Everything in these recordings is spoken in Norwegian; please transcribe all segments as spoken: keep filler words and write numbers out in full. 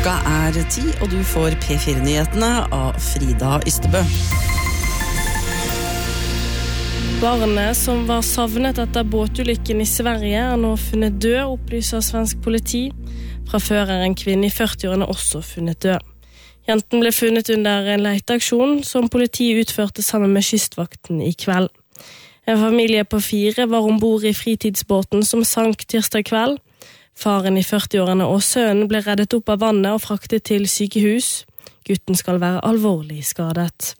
Klokka er ti, og du får P fire-nyhetene av Frida Ystebø. Barnet som var savnet etter båtulykken i Sverige er nå funnet død, opplyser svensk politi. Fra før er en kvinne i førtiårene også funnet død. Jenten ble funnet under en leteaksjon som politiet utførte sammen med kystvakten i kveld. En familie på fire var ombord i fritidsbåten som sank tirsdag kveld. Faren i førtiårene og sønnen ble reddet opp av vannet og fraktet til sykehus. Gutten skal være alvorlig skadet.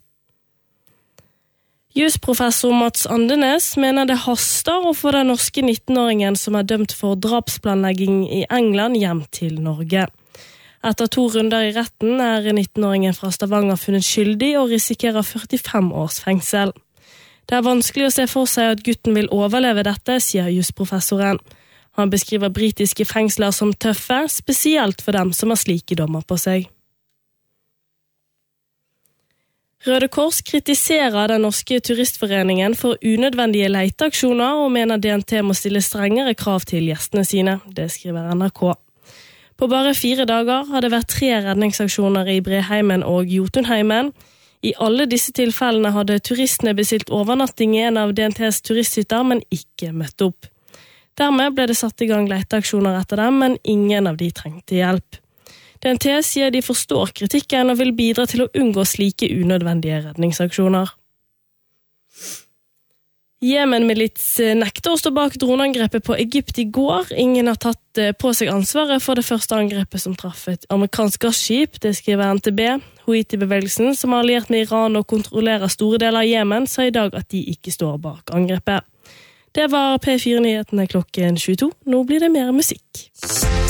Jusprofessor Mats Andenes mener det haster å få den norske nittenåringen som er dømt for drapsplanlegging i England hjem til Norge. Etter to runder i retten er nittenåringen fra Stavanger funnet skyldig og risikerer førtifem års fengsel. Det er vanskelig å se for seg at gutten vil overleve dette, sier jusprofessoren. Han beskriver britiske fengsler som tøffe, spesielt for dem som har slike dommer på seg. Røde Kors kritiserer den norske turistforeningen for unødvendige leteaksjoner og mener D N T må stille strengere krav til gjestene sine, det skriver N R K. På bare fire dager har det vært tre redningsaksjoner i Breheimen og Jotunheimen. I alle disse tilfellene hadde turistene bestilt overnatting i en av D N T's turisthytter, men ikke møtt opp. Dermed ble det satt i gang leteaksjoner etter dem, men ingen av de trengte hjelp. D N T sier de forstår kritikken og vil bidra til å unngå slike unødvendige redningsaksjoner. Jemen-milits nekter å stå bak droneangrepet på Egypt i går. Ingen har tatt på seg ansvaret for det første angrepet som traff et amerikansk gasskip, det skriver N T B. Houthi-bevegelsen, som har alliert med Iran og kontrollerer store deler av Jemen, sa i dag at de ikke står bak angrepet. Det var P fire-nyhetene klokken tjueto. Nå blir det mer musikk.